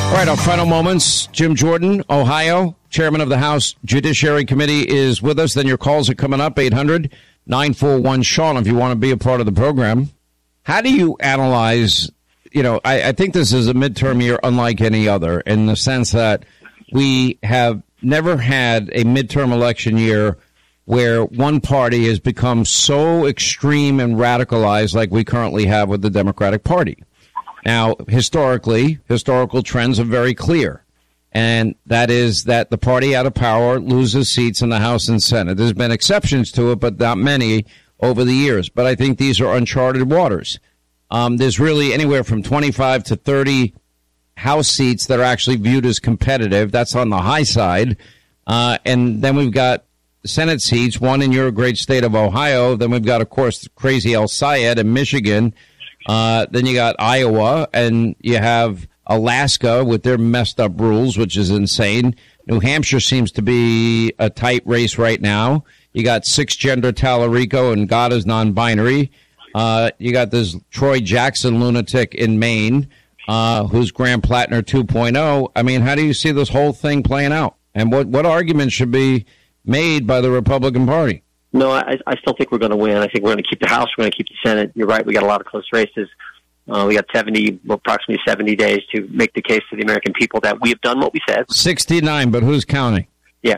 All right, our final moments. Jim Jordan, Ohio, chairman of the House Judiciary Committee, is with us. Then your calls are coming up, 800-941-SEAN, if you want to be a part of the program. How do you analyze, I think this is a midterm year unlike any other in the sense that we have never had a midterm election year where one party has become so extreme and radicalized like we currently have with the Democratic Party. Now, historical trends are very clear, and that is that the party out of power loses seats in the House and Senate. There's been exceptions to it, but not many over the years. But I think these are uncharted waters. There's really anywhere from 25 to 30 House seats that are actually viewed as competitive. That's on the high side. And then we've got Senate seats, one in your great state of Ohio. Then we've got, of course, crazy El Sayed in Michigan. Then you got Iowa, and you have Alaska with their messed up rules, which is insane. New Hampshire seems to be a tight race right now. You got six-gender Tallarico, and God is non-binary. You got this Troy Jackson lunatic in Maine, who's Graham Plattner 2.0. I mean, how do you see this whole thing playing out? And what arguments should be made by the Republican Party? No, I still think we're going to win. I think we're going to keep the House. We're going to keep the Senate. You're right. We got a lot of close races. We got approximately 70 days to make the case to the American people that we have done what we said. 69, but who's counting? Yeah.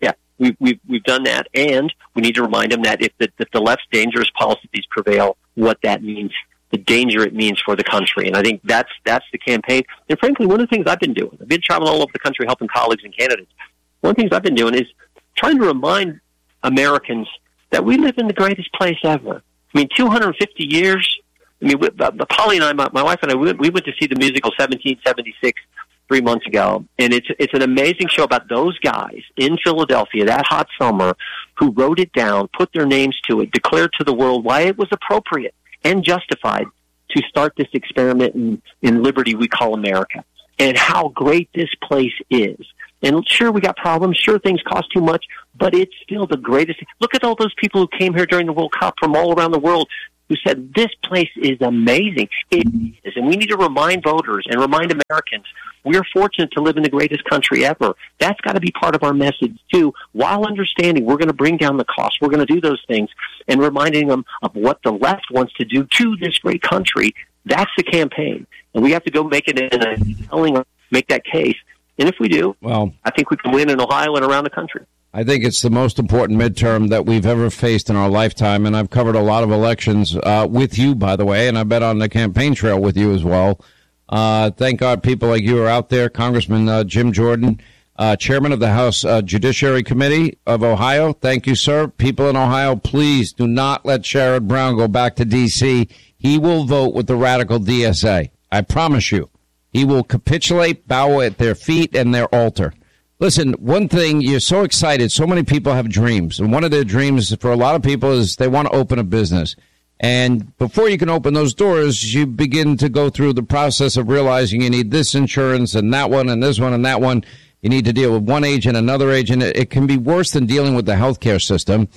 We've done that, and we need to remind them that if the left's dangerous policies prevail, what that means, the danger it means for the country. And I think that's the campaign. And frankly, one of the things I've been doing, I've been traveling all over the country helping colleagues and candidates. One of the things I've been doing is trying to remind Americans that we live in the greatest place ever. I mean, 250 years. I mean, Polly and I, my wife and I, we went to see the musical 1776 3 months ago, and it's an amazing show about those guys in Philadelphia that hot summer who wrote it down, put their names to it, declared to the world why it was appropriate and justified to start this experiment in liberty we call America, and how great this place is. And sure, we got problems. Sure, things cost too much, but it's still the greatest. Look at all those people who came here during the World Cup from all around the world who said, this place is amazing. It is. And we need to remind voters and remind Americans, we're fortunate to live in the greatest country ever. That's got to be part of our message, too, while understanding we're going to bring down the cost. We're going to do those things and reminding them of what the left wants to do to this great country. That's the campaign. And we have to go make it in a make that case. And if we do, well, I think we can win in Ohio and around the country. I think it's the most important midterm that we've ever faced in our lifetime, and I've covered a lot of elections with you, by the way, and I've been on the campaign trail with you as well. Thank God people like you are out there. Congressman Jim Jordan, chairman of the House Judiciary Committee of Ohio. Thank you, sir. People in Ohio, please do not let Sherrod Brown go back to D.C. He will vote with the radical DSA. I promise you. He will capitulate, bow at their feet and their altar. Listen, one thing, you're so excited. So many people have dreams. And one of their dreams for a lot of people is they want to open a business. And before you can open those doors, you begin to go through the process of realizing you need this insurance and that one and this one and that one. You need to deal with one agent, another agent. It can be worse than dealing with the healthcare system.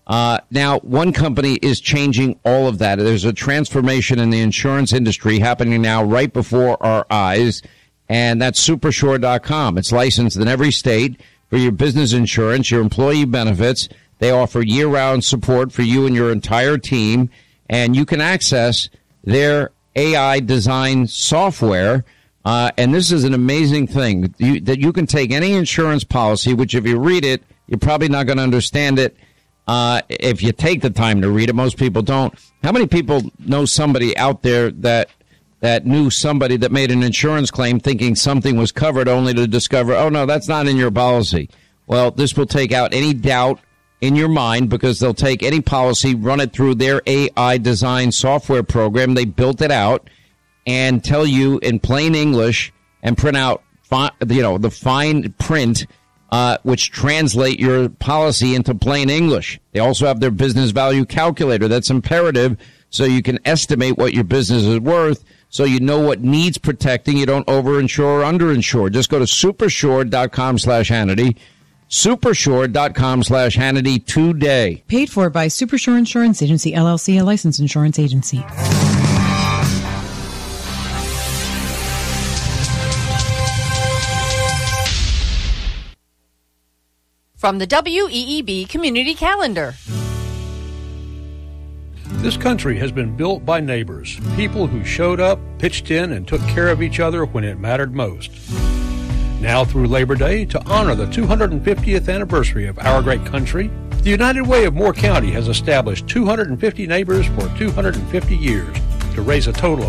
Now, one company is changing all of that. There's a transformation in the insurance industry happening now right before our eyes. And that's Supersure.com. It's licensed in every state for your business insurance, your employee benefits. They offer year-round support for you and your entire team. And you can access their AI design software. And this is an amazing thing that you can take any insurance policy, which if you read it, you're probably not going to understand it. If you take the time to read it, most people don't. How many people know somebody out there that knew somebody that made an insurance claim thinking something was covered only to discover, oh, no, that's not in your policy? Well, this will take out any doubt in your mind because they'll take any policy, run it through their AI design software program. They built it out and tell you in plain English and print out, the fine print which translate your policy into plain English. They also have their business value calculator. That's imperative so you can estimate what your business is worth, so you know what needs protecting. You don't overinsure or underinsure. Just go to Supersure.com/Hannity. Supersure.com/Hannity today. Paid for by Supersure Insurance Agency, LLC, a licensed insurance agency. All from the WEEB Community Calendar. This country has been built by neighbors, people who showed up, pitched in, and took care of each other when it mattered most. Now through Labor Day, to honor the 250th anniversary of our great country, the United Way of Moore County has established 250 neighbors for 250 years to raise a total of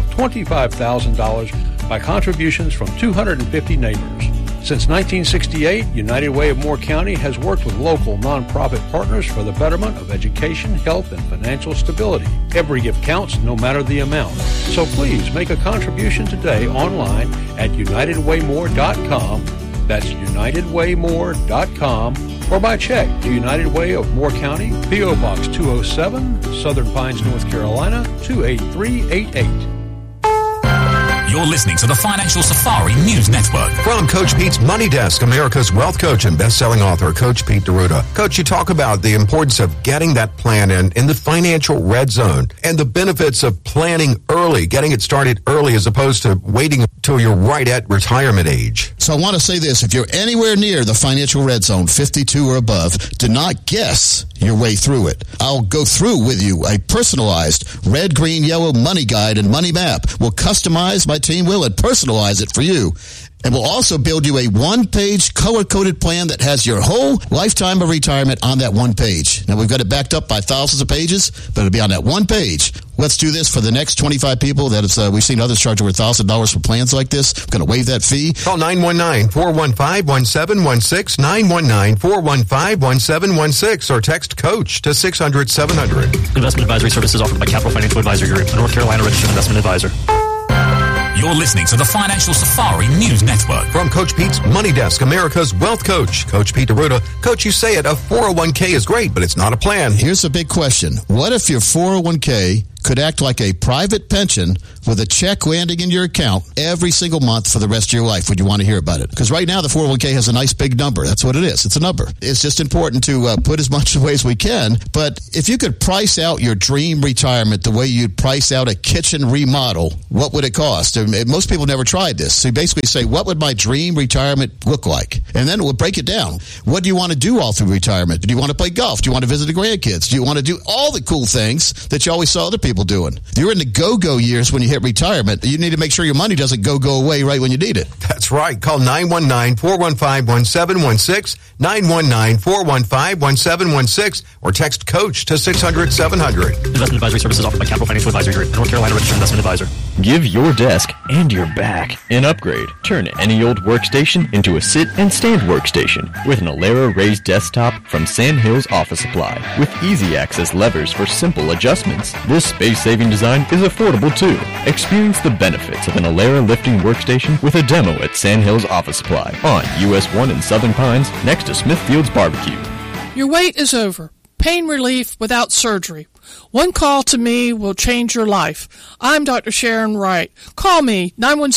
$25,000 by contributions from 250 neighbors. Since 1968, United Way of Moore County has worked with local nonprofit partners for the betterment of education, health, and financial stability. Every gift counts, no matter the amount. So please make a contribution today online at UnitedWayMore.com. That's UnitedWayMore.com. Or by check to United Way of Moore County, P.O. Box 207, Southern Pines, North Carolina, 28388. You're listening to the Financial Safari News Network. From Coach Pete's Money Desk, America's wealth coach and best-selling author, Coach Pete D'Arruda. Coach, you talk about the importance of getting that plan in the financial red zone and the benefits of planning early, getting it started early as opposed to waiting until you're right at retirement age. So I want to say this. If you're anywhere near the financial red zone, 52 or above, do not guess your way through it. I'll go through with you a personalized red, green, yellow money guide and money map. We'll customize, my team will, and personalize it for you. And we'll also build you a one-page color-coded plan that has your whole lifetime of retirement on that one page. Now, we've got it backed up by thousands of pages, but it'll be on that one page. Let's do this for the next 25 people. That is, we've seen others charge over $1,000 for plans like this. We're going to waive that fee. Call 919-415-1716, 919-415-1716, or text COACH to 600-700. Investment advisory services offered by Capital Financial Advisory Group, a North Carolina registered investment advisor. You're listening to the Financial Safari News Network. From Coach Pete's Money Desk, America's wealth coach, Coach Pete D'Arruda. Coach, you say it, a 401k is great, but it's not a plan. Here's a big question. What if your 401k could act like a private pension with a check landing in your account every single month for the rest of your life? Would you want to hear about it? Because right now the 401k has a nice big number. That's what it is. It's a number. It's just important to put as much away as we can. But if you could price out your dream retirement the way you'd price out a kitchen remodel, what would it cost? Most people never tried this. So you basically say, what would my dream retirement look like? And then we'll break it down. What do you want to do all through retirement? Do you want to play golf? Do you want to visit the grandkids? Do you want to do all the cool things that you always saw other people doing? You're in the go-go years when you hit retirement. You need to make sure your money doesn't go away right when you need it. That's right. Call 919-415-1716, 919-415-1716, or text COACH to 600-700. Investment advisory services offered by Capital Financial Advisory Group, a North Carolina registered investment advisor. Give your desk and your back an upgrade. Turn any old workstation into a sit and stand workstation with an Alera raised desktop from Sandhills Office Supply. With easy access levers for simple adjustments, this space-saving design is affordable too. Experience the benefits of an Alera lifting workstation with a demo at Sandhills Office Supply on US 1 in Southern Pines next to Smithfield's Barbecue. Your wait is over. Pain relief without surgery. One call to me will change your life. I'm Dr. Sharon Wright. Call me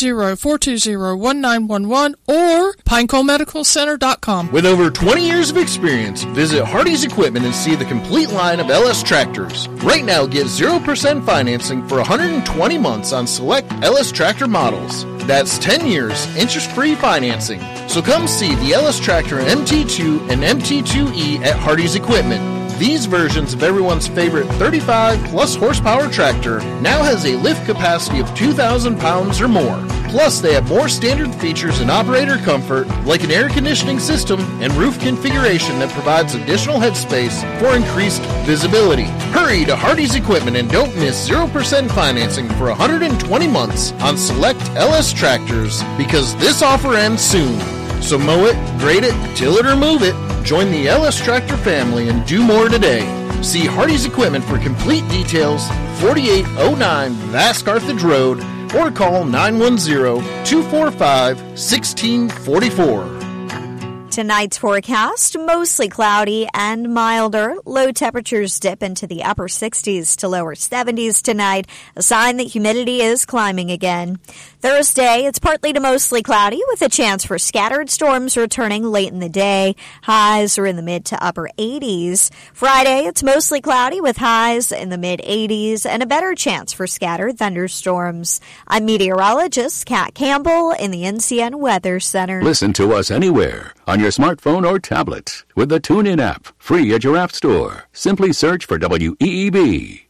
910-420-1911 or PineColeMedicalCenter.com. With over 20 years of experience, visit Hardy's Equipment and see the complete line of LS tractors. Right now, get 0% financing for 120 months on select LS tractor models. That's 10 years interest-free financing. So come see the LS Tractor MT2 and MT2E at Hardy's Equipment. These versions of everyone's favorite 35-plus horsepower tractor now has a lift capacity of 2,000 pounds or more. Plus, they have more standard features and operator comfort, like an air conditioning system and roof configuration that provides additional headspace for increased visibility. Hurry to Hardy's Equipment and don't miss 0% financing for 120 months on select LS tractors, because this offer ends soon. So mow it, grade it, till it or move it. Join the LS Tractor family and do more today. See Hardy's Equipment for complete details, 4809 Vask Carthage Road, or call 910-245-1644. Tonight's forecast, mostly cloudy and milder. Low temperatures dip into the upper 60s to lower 70s tonight, a sign that humidity is climbing again. Thursday, it's partly to mostly cloudy with a chance for scattered storms returning late in the day. Highs are in the mid to upper 80s. Friday, it's mostly cloudy with highs in the mid 80s and a better chance for scattered thunderstorms. I'm meteorologist Kat Campbell in the NCN Weather Center. Listen to us anywhere on your smartphone or tablet with the TuneIn app, free at your app store. Simply search for WEEB.